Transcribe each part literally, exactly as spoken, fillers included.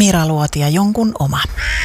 Mira Luotia, jonkun oma.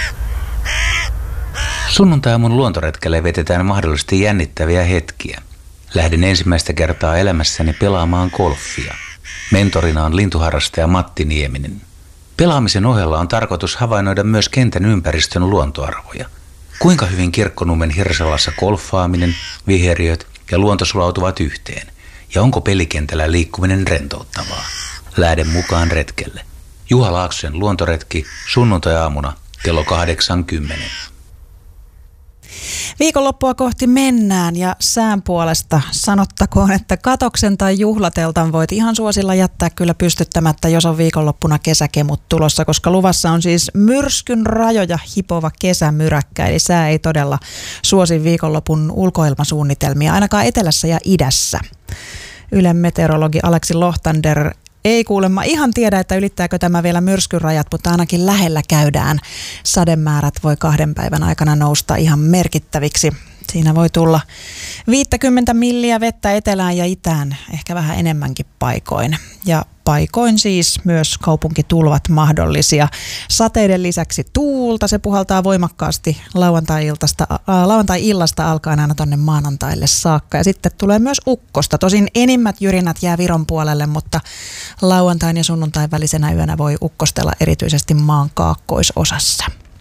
Sunnuntai-aamun luontoretkelle vetetään mahdollisesti jännittäviä hetkiä. Lähden ensimmäistä kertaa elämässäni pelaamaan golfia. Mentorina on lintuharrastaja Matti Nieminen. Pelaamisen ohella on tarkoitus havainnoida myös kentän ympäristön luontoarvoja. Kuinka hyvin Kirkkonummen Hirsalassa golfaaminen, viheriöt ja luonto sulautuvat yhteen? Ja onko pelikentällä liikkuminen rentouttavaa? Lähden mukaan retkelle. Juha Laaksosen luontoretki sunnuntai-aamuna kello kahdeksankymmentä. Viikonloppua kohti mennään ja sään puolesta sanottakoon, että katoksen tai juhlateltan voit ihan suosilla jättää kyllä pystyttämättä, jos on viikonloppuna kesäkemut tulossa, koska luvassa on siis myrskyn rajoja hipova kesämyräkkä, eli sää ei todella suosi viikonlopun ulkoilmasuunnitelmia, ainakaan etelässä ja idässä. Ylen meteorologi Aleksi Lohtander ei kuulemma ihan tiedä, että ylittääkö tämä vielä myrskyn rajat, mutta ainakin lähellä käydään. Sademäärät voi kahden päivän aikana nousta ihan merkittäviksi. Siinä voi tulla viisikymmentä milliä vettä etelään ja itään, ehkä vähän enemmänkin paikoin. Ja paikoin siis myös kaupunkitulvat mahdollisia. Sateiden lisäksi tuulta, se puhaltaa voimakkaasti lauantai-illasta, äh, lauantai-illasta alkaen aina tonne maanantaille saakka. Ja sitten tulee myös ukkosta. Tosin enimmät jyrinät jää Viron puolelle, mutta lauantain ja sunnuntain välisenä yönä voi ukkostella erityisesti maan kaakkoisosassa.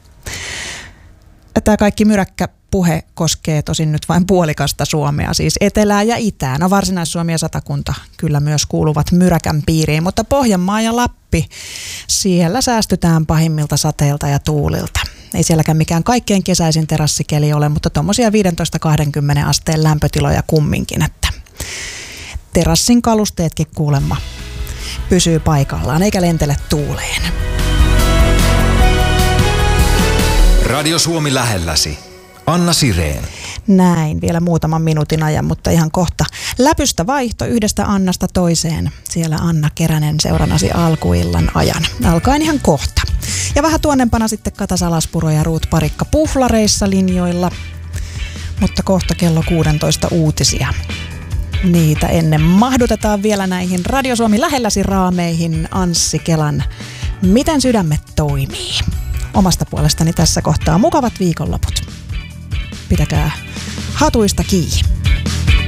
Tämä kaikki myräkkä puhe koskee tosin nyt vain puolikasta Suomea, siis etelää ja itää. No Varsinais-Suomi ja Satakunta kyllä myös kuuluvat myräkän piiriin, mutta Pohjanmaa ja Lappi, siellä säästytään pahimmilta sateilta ja tuulilta. Ei sielläkään mikään kaikkein kesäisin terassikeli ole, mutta tuommoisia viisitoista kaksikymmentä asteen lämpötiloja kumminkin, että terassin kalusteetkin kuulemma pysyy paikallaan eikä lentele tuuleen. Radio Suomi lähelläsi. Anna Sireen. Näin, vielä muutaman minuutin ajan, mutta ihan kohta. Läpystä vaihto yhdestä Annasta toiseen. Siellä Anna Keränen seurannasi alkuillan ajan. Alkaen ihan kohta. Ja vähän tuonnempana sitten Kata Salaspuro ja Ruut Parikka Puflareissa linjoilla. Mutta kohta kello kuusitoista uutisia. Niitä ennen mahdutetaan vielä näihin Radio Suomi lähelläsi raameihin Anssi Kelan Miten sydämet toimii. Omasta puolestani tässä kohtaa mukavat viikonloput. Pitäkää hatuista kiinni.